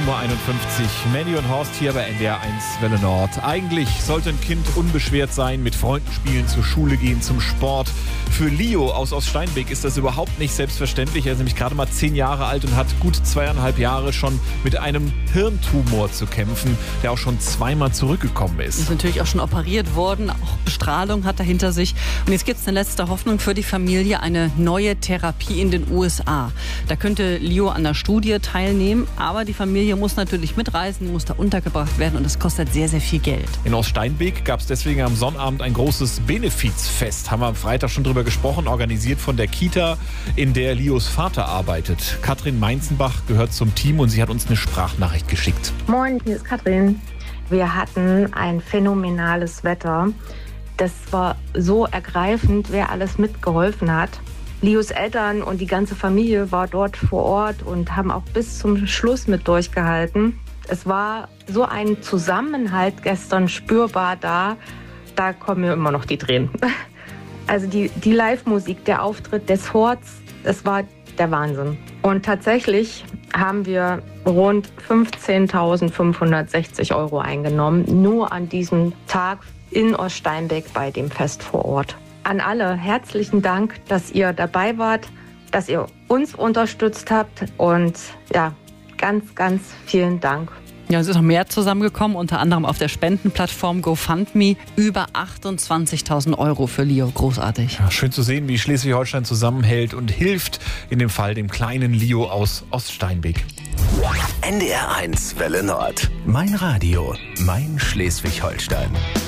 7.51 Uhr. Mandy und Horst hier bei NDR 1 Welle Nord. Eigentlich sollte ein Kind unbeschwert sein, mit Freunden spielen, zur Schule gehen, zum Sport. Für Leo aus Oststeinbeck ist das überhaupt nicht selbstverständlich. Er ist nämlich gerade mal 10 Jahre alt und hat gut 2,5 Jahre schon mit einem Hirntumor zu kämpfen, der auch schon zweimal zurückgekommen ist. Ist natürlich auch schon operiert worden, auch Bestrahlung hat er hinter sich. Und jetzt gibt es eine letzte Hoffnung für die Familie, eine neue Therapie in den USA. Da könnte Leo an der Studie teilnehmen, aber die Familie muss natürlich mitreisen, muss da untergebracht werden und das kostet sehr, sehr viel Geld. In Oststeinbeck gab es deswegen am Sonnabend ein großes Benefizfest. Haben wir am Freitag schon drüber gesprochen, organisiert von der Kita, in der Leos Vater arbeitet. Katrin Meinzenbach gehört zum Team und sie hat uns eine Sprachnachricht geschickt. Moin, hier ist Katrin. Wir hatten ein phänomenales Wetter. Das war so ergreifend, wer alles mitgeholfen hat. Leos Eltern und die ganze Familie war dort vor Ort und haben auch bis zum Schluss mit durchgehalten. Es war so ein Zusammenhalt gestern spürbar da kommen mir immer noch die Tränen. Also die Live-Musik, der Auftritt des Horts, es war der Wahnsinn. Und tatsächlich haben wir rund 15.560 € eingenommen, nur an diesem Tag in Oststeinbeck bei dem Fest vor Ort. An alle herzlichen Dank, dass ihr dabei wart, dass ihr uns unterstützt habt und ja, ganz, ganz vielen Dank. Ja, es ist noch mehr zusammengekommen, unter anderem auf der Spendenplattform GoFundMe. Über 28.000 € für Leo. Großartig. Ja, schön zu sehen, wie Schleswig-Holstein zusammenhält und hilft, in dem Fall dem kleinen Leo aus Oststeinbeck. NDR 1 Welle Nord. Mein Radio, mein Schleswig-Holstein.